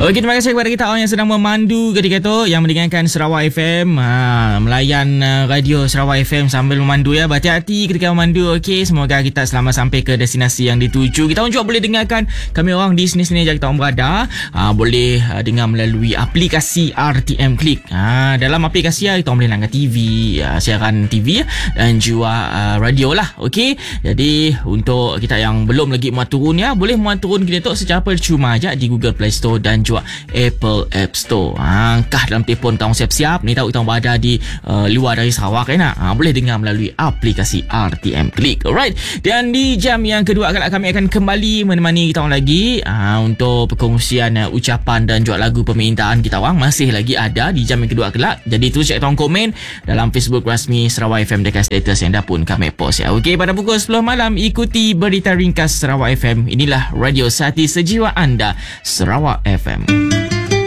Okey, terima kasih kepada kita orang yang sedang memandu ketika tu, yang mendengarkan Sarawak FM, melayan radio Sarawak FM sambil memandu ya. Berhati-hati ketika memandu. Okey, semoga kita selamat sampai ke destinasi yang dituju. Kita orang juga boleh dengarkan kami orang di sini-sini je kita orang berada. Boleh dengar melalui aplikasi RTM Click. Dalam aplikasi kita orang boleh langgar TV, siaran TV dan juga radio lah. Okey, jadi untuk kita yang belum lagi muat turun ya, boleh muat turun kita tu secara percuma aja di Google Play Store dan juga Apple App Store. Angkah dalam telefon tahu siap-siap ni, tahu kita berada di luar dari Sarawak kan. Boleh dengar melalui aplikasi RTM Click. Alright. Dan di jam yang kedua kami akan kembali menemani kita orang lagi untuk perkongsian ucapan dan juga lagu permintaan kita orang masih lagi ada di jam yang kedua kelak. Jadi terus cek kita orang komen dalam Facebook rasmi Sarawak FM dekat status yang dah pun kami post ya. Okey, pada pukul 10 malam ikuti berita ringkas Sarawak FM. Inilah Radio Sati Sejiwa anda, Sarawak FM.